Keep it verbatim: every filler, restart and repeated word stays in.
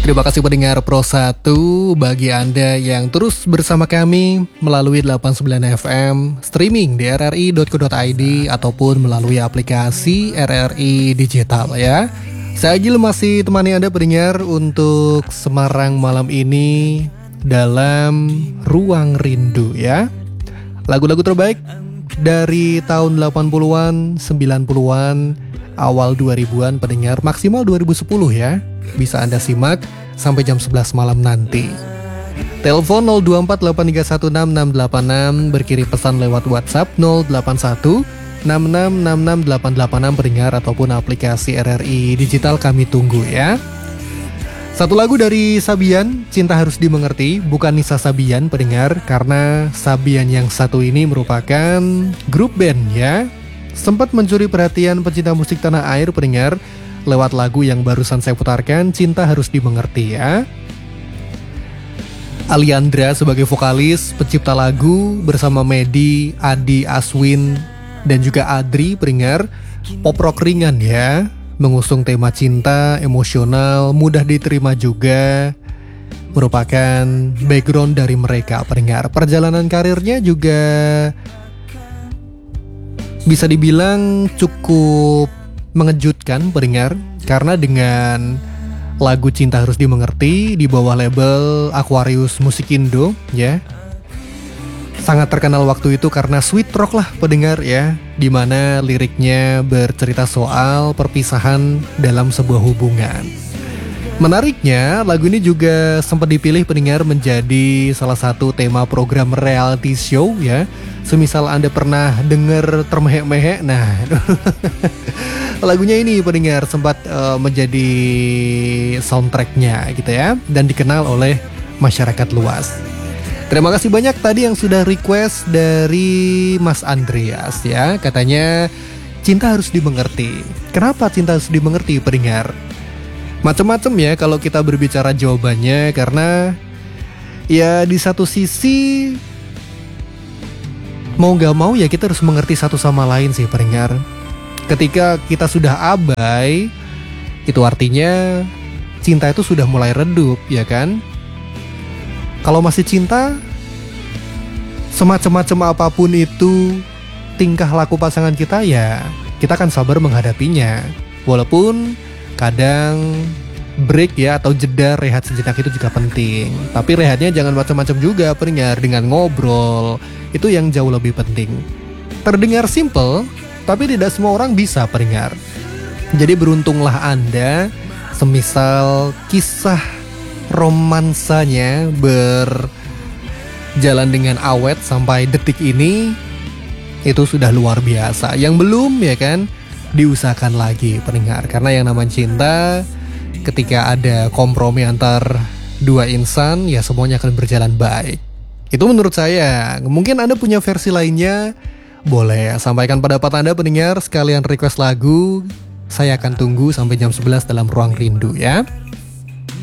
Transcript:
Terima kasih pendengar Pro satu bagi Anda yang terus bersama kami melalui delapan puluh sembilan F M, streaming di r r i dot co dot i d ataupun melalui aplikasi R R I Digital ya. Saya Agil masih temani Anda pendengar untuk Semarang malam ini dalam Ruang Rindu ya. Lagu-lagu terbaik dari tahun delapan puluhan, sembilan puluhan, awal dua ribuan pendengar, maksimal dua ribu sepuluh ya. Bisa Anda simak sampai jam sebelas malam nanti. Telepon nol dua empat delapan tiga satu enam enam delapan enam, berkirim pesan lewat WhatsApp nol delapan satu enam enam enam enam delapan delapan enam pendengar, ataupun aplikasi R R I Digital kami tunggu ya. Satu lagu dari Sabian, Cinta Harus Dimengerti, bukan Nisa Sabian pendengar, karena Sabian yang satu ini merupakan grup band ya. Sempat mencuri perhatian pecinta musik tanah air pendengar lewat lagu yang barusan saya putarkan, Cinta Harus Dimengerti ya. Aliandra sebagai vokalis, pencipta lagu bersama Medi, Adi, Aswin, dan juga Adri pendengar, pop rock ringan ya, mengusung tema cinta, emosional, mudah diterima juga, merupakan background dari mereka pendengar. Perjalanan karirnya juga bisa dibilang cukup mengejutkan pendengar, karena dengan lagu Cinta Harus Dimengerti di bawah label Aquarius Musik Indo ya, sangat terkenal waktu itu karena sweet rock lah pendengar ya, dimana liriknya bercerita soal perpisahan dalam sebuah hubungan. Menariknya, lagu ini juga sempat dipilih pendengar menjadi salah satu tema program reality show ya. Semisal Anda pernah denger Termehek-mehek, nah lagunya ini pendengar sempat uh, menjadi soundtracknya gitu ya, dan dikenal oleh masyarakat luas. Terima kasih banyak tadi yang sudah request dari Mas Andreas ya, katanya cinta harus dimengerti. Kenapa cinta harus dimengerti pendengar? Macam-macam ya kalau kita berbicara jawabannya, karena ya di satu sisi mau gak mau ya kita harus mengerti satu sama lain sih pendengar. Ketika kita sudah abai, itu artinya cinta itu sudah mulai redup ya kan. Kalau masih cinta, semacam-macam apapun itu tingkah laku pasangan kita, ya kita akan sabar menghadapinya. Walaupun kadang break ya, atau jeda rehat sejenak itu juga penting. Tapi rehatnya jangan macam-macam juga pendengar, dengan ngobrol itu yang jauh lebih penting. Terdengar simple, tapi tidak semua orang bisa pendengar. Jadi beruntunglah Anda semisal kisah romansanya berjalan dengan awet sampai detik ini, itu sudah luar biasa. Yang belum ya kan, diusahakan lagi pendengar, karena yang namanya cinta, ketika ada kompromi antar dua insan, ya semuanya akan berjalan baik. Itu menurut saya. Mungkin Anda punya versi lainnya, boleh sampaikan pendapat Anda pendengar, sekalian request lagu. Saya akan tunggu sampai jam sebelas dalam Ruang Rindu ya.